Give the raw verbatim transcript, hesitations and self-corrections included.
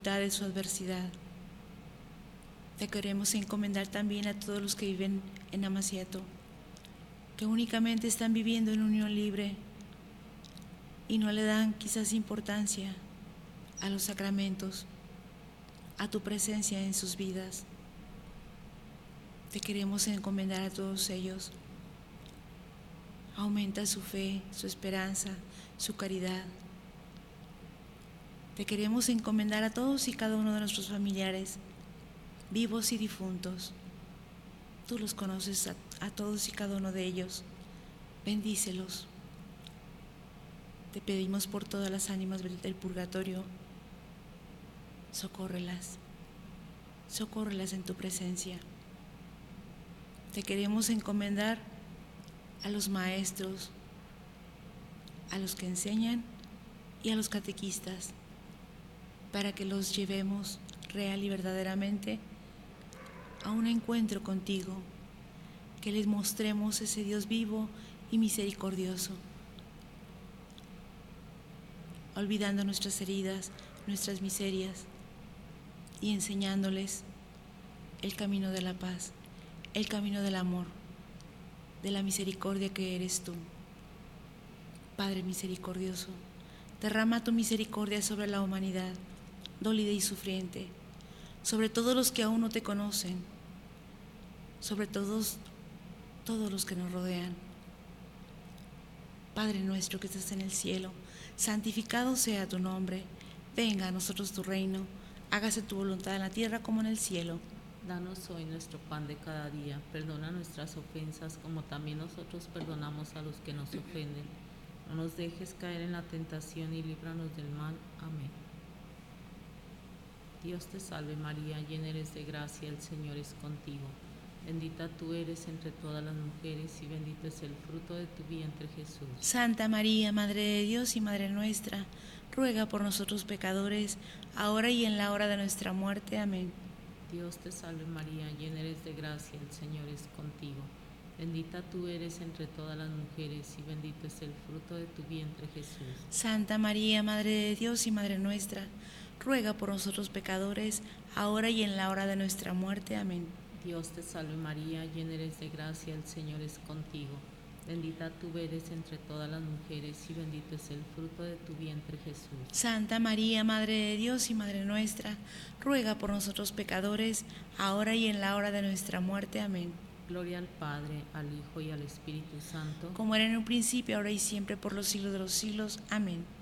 de su adversidad. Te queremos encomendar también a todos los que viven en Amaciato, que únicamente están viviendo en unión libre y no le dan quizás importancia a los sacramentos, a tu presencia en sus vidas. Te queremos encomendar a todos ellos. Aumenta su fe, su esperanza, su caridad. Te queremos encomendar a todos y cada uno de nuestros familiares, vivos y difuntos. Tú los conoces a, a todos y cada uno de ellos. Bendícelos. Te pedimos por todas las ánimas del purgatorio. Socórrelas. Socórrelas en tu presencia. Te queremos encomendar a los maestros, a los que enseñan y a los catequistas, para que los llevemos real y verdaderamente a un encuentro contigo, que les mostremos ese Dios vivo y misericordioso, olvidando nuestras heridas, nuestras miserias y enseñándoles el camino de la paz, el camino del amor, de la misericordia que eres tú. Padre misericordioso, derrama tu misericordia sobre la humanidad, dolida y sufriente, sobre todos los que aún no te conocen, sobre todos, todos los que nos rodean. Padre nuestro que estás en el cielo, santificado sea tu nombre, venga a nosotros tu reino, hágase tu voluntad en la tierra como en el cielo. Danos hoy nuestro pan de cada día, perdona nuestras ofensas como también nosotros perdonamos a los que nos ofenden. No nos dejes caer en la tentación y líbranos del mal. Amén. Dios te salve María, llena eres de gracia, el Señor es contigo. Bendita tú eres entre todas las mujeres y bendito es el fruto de tu vientre Jesús. Santa María, Madre de Dios y Madre nuestra, ruega por nosotros pecadores, ahora y en la hora de nuestra muerte. Amén. Dios te salve María, llena eres de gracia, el Señor es contigo. Bendita tú eres entre todas las mujeres y bendito es el fruto de tu vientre Jesús. Santa María, Madre de Dios y Madre nuestra, ruega por nosotros pecadores, ahora y en la hora de nuestra muerte. Amén. Dios te salve María, llena eres de gracia, el Señor es contigo. Bendita tú eres entre todas las mujeres y bendito es el fruto de tu vientre Jesús. Santa María, Madre de Dios y Madre nuestra, ruega por nosotros pecadores, ahora y en la hora de nuestra muerte. Amén. Gloria al Padre, al Hijo y al Espíritu Santo, como era en un principio, ahora y siempre, por los siglos de los siglos. Amén.